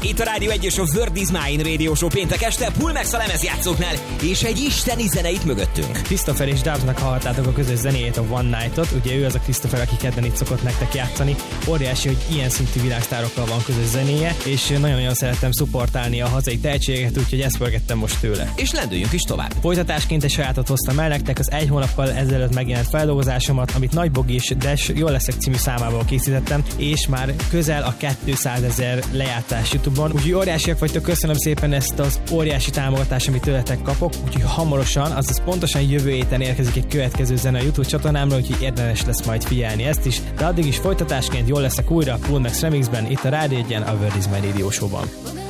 Itt a Rádió 1 és a World is Mine Radio Show péntek este Pulmax a lemezjátszóknál, és egy isteni zene itt mögöttünk. Christopher és Dubsnak hallhattátok a közös zenéjét, a One Night-ot. Ugye ő az a Christopher, aki kedden itt szokott nektek játszani. Óriási, hogy ilyen szintű világsztárokkal van közös zenéje, és nagyon-nagyon szerettem szupportálni a hazai tehetségeket, úgyhogy ezt pörgettem most tőle. És lendüljünk is tovább. Folytatásként egy sajátot hoztam el nektek, az egy hónappal ezelőtt megjelent feldolgozásomat, amit Nagy Bogi és Dash Jól leszek című számával készítettem, és már közel a 200 000 lejátszás YouTube-on. Úgyhogy óriásiak vagytok, köszönöm szépen ezt az óriási támogatást, amit tőletek kapok. Úgyhogy hamarosan, azaz pontosan jövő héten érkezik egy következő zene a YouTube csatornámra, úgyhogy érdemes lesz majd figyelni ezt is. De addig is folytatásként Jól leszek újra Pulmax remixben, itt a Rádió 1-en, a World is Mine Radio Show-ban.